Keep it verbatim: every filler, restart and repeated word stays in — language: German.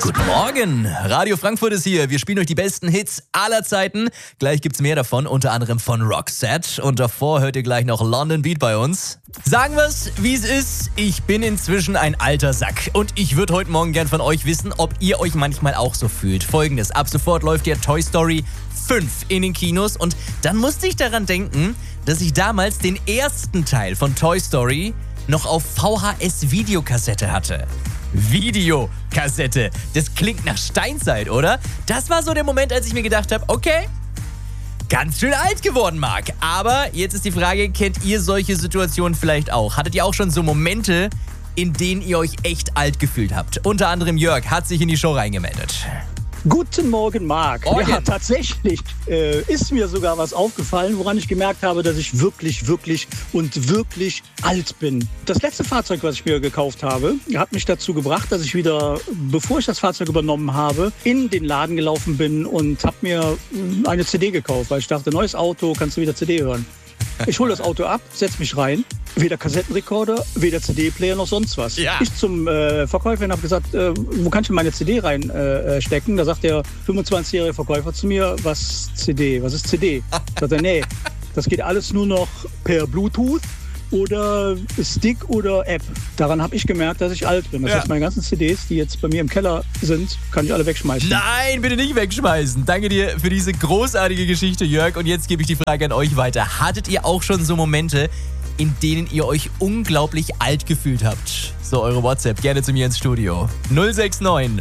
Guten Morgen, Radio Frankfurt ist hier. Wir spielen euch die besten Hits aller Zeiten. Gleich gibt's mehr davon, unter anderem von Roxette. Und davor hört ihr gleich noch London Beat bei uns. Sagen wir's, wie es ist. Ich bin inzwischen ein alter Sack. Und ich würde heute Morgen gern von euch wissen, ob ihr euch manchmal auch so fühlt. Folgendes, ab sofort läuft ja Toy Story fünf in den Kinos. Und dann musste ich daran denken, dass ich damals den ersten Teil von Toy Story noch auf V H S-Videokassette hatte. Videokassette. Das klingt nach Steinzeit, oder? Das war so der Moment, als ich mir gedacht habe, okay, ganz schön alt geworden, Marc. Aber jetzt ist die Frage, kennt ihr solche Situationen vielleicht auch? Hattet ihr auch schon so Momente, in denen ihr euch echt alt gefühlt habt? Unter anderem Jörg hat sich in die Show reingemeldet. Guten Morgen, Marc. Morgen. Ja, tatsächlich äh, ist mir sogar was aufgefallen, woran ich gemerkt habe, dass ich wirklich, wirklich und wirklich alt bin. Das letzte Fahrzeug, was ich mir gekauft habe, hat mich dazu gebracht, dass ich wieder, bevor ich das Fahrzeug übernommen habe, in den Laden gelaufen bin und habe mir eine C D gekauft, weil ich dachte, neues Auto, kannst du wieder C D hören. Ich hole das Auto ab, setze mich rein, weder Kassettenrekorder, weder C D-Player noch sonst was. Ja. Ich zum äh, Verkäufer und habe gesagt, äh, wo kann ich denn meine C D reinstecken? Äh, da sagt der fünfundzwanzigjährige Verkäufer zu mir, was C D, was ist C D? Sagt er, nee, das geht alles nur noch per Bluetooth oder Stick oder App. Daran habe ich gemerkt, dass ich alt bin. Das Ja. heißt, meine ganzen C Ds, die jetzt bei mir im Keller sind, kann ich alle wegschmeißen. Nein, bitte nicht wegschmeißen. Danke dir für diese großartige Geschichte, Jörg. Und jetzt gebe ich die Frage an euch weiter. Hattet ihr auch schon so Momente, in denen ihr euch unglaublich alt gefühlt habt? So, eure WhatsApp gerne zu mir ins Studio. null sechs neun